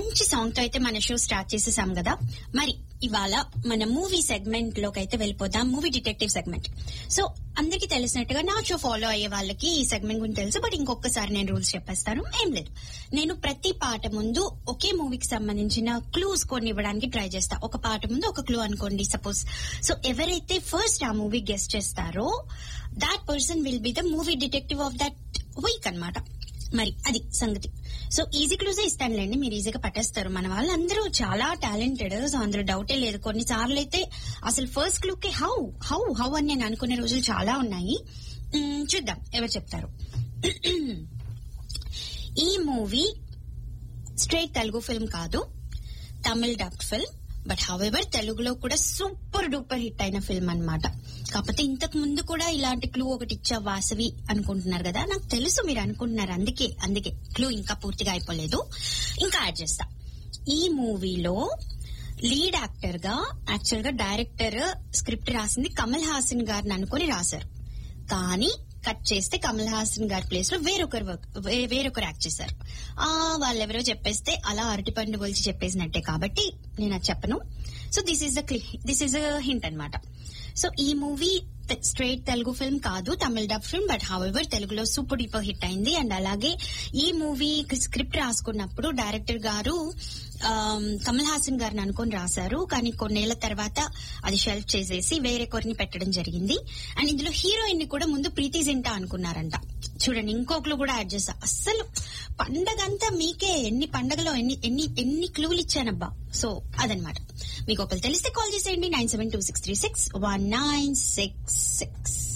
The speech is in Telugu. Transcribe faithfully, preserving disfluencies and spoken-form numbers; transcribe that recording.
మంచి సాంగ్ తో అయితే మన షో స్టార్ట్ చేసేసాం కదా. మరి ఇవాళ మన మూవీ సెగ్మెంట్ లోకి అయితే వెళ్ళిపోదాం. Movie detective segment. సో అందరికీ తెలిసినట్టుగా నా షో ఫాలో అయ్యే వాళ్ళకి ఈ సెగ్మెంట్ గురించి తెలుసు. బట్ ఇంకొకసారి నేను రూల్స్ చెప్పేస్తాను. ఏం లేదు, నేను ప్రతి పాట ముందు ఒకే మూవీకి సంబంధించిన క్లూస్ కొన్ని ఇవ్వడానికి ట్రై చేస్తా. ఒక పాట ముందు ఒక క్లూ అనుకోండి సపోజ్. సో ఎవరైతే ఫస్ట్ ఆ మూవీ గెస్ట్ చేస్తారో that person will be the movie detective of that week అన్నమాట. మరి అది సంగతి. సో ఈజీ క్లూజే ఇస్తానులేండి, మీరు ఈజీగా పట్టేస్తారు. మన వాళ్ళందరూ చాలా టాలెంటెడ్, సో అందులో డౌటే లేదు. కొన్నిసార్లు అయితే అసలు ఫస్ట్ క్లూకే హౌ హౌ హౌ అని నేను అనుకునే రోజులు చాలా ఉన్నాయి. చూద్దాం ఎవరు చెప్తారు. ఈ మూవీ స్ట్రైట్ తెలుగు ఫిల్మ్ కాదు, Tamil dub film. But however తెలుగులో కూడా సూపర్ డూపర్ హిట్ అయిన ఫిల్మ్ అన్నమాట. కాకపోతే ఇంతకు ముందు కూడా ఇలాంటి క్లూ ఒకటి ఇచ్చా వాసవి అనుకుంటున్నారు కదా. నాకు తెలుసు మీరు అనుకుంటున్నారు, అందుకే అందుకే క్లూ ఇంకా పూర్తిగా అయిపోలేదు, ఇంకా యాడ్ చేస్తా. ఈ మూవీలో లీడ్ యాక్టర్ గా యాక్చువల్ గా డైరెక్టర్ స్క్రిప్ట్ రాసింది కమల్ హాసన్ గారిని అనుకుని రాశారు. కానీ కట్ చేస్తే కమల్ హాసన్ గారి ప్లేస్ లో వేరొకరు వర్క్ వేరొకరు యాక్ట్ చేశారు. ఆ వాళ్ళెవరో చెప్పేస్తే అలా అరటిపండు పోల్చి చెప్పేసినట్టే, కాబట్టి నేను అది చెప్పను. So this is the this is a hint అన్నమాట. సో ఈ మూవీ స్ట్రైట్ తెలుగు ఫిల్మ్ కాదు, తమిళ డబ్ ఫిల్మ్. బట్ హౌఎవర్ తెలుగులో సూపర్ డూపర్ హిట్ అయింది. అండ్ అలాగే ఈ మూవీ స్క్రిప్ట్ రాసుకున్నప్పుడు డైరెక్టర్ గారు కమల్ హాసన్ గారిని అనుకుని రాశారు. కానీ కొన్నేళ్ల తర్వాత అది షెల్ఫ్ చేసేసి వేరే కొరిని పెట్టడం జరిగింది. అండ్ ఇందులో హీరోయిన్ ని కూడా ముందు ప్రీతి జింటా అనుకున్నారంట. చూడండి, ఇంకొకరు కూడా యాడ్ చేస్తా. అస్సలు పండగంతా మీకే, ఎన్ని పండగలో ఎన్ని ఎన్ని ఎన్ని క్లూలు ఇచ్చానబ్బా. సో అదనమాట. మీకు ఒకరు తెలిస్తే కాల్ చేసేయండి nine seven two six three six one nine six six.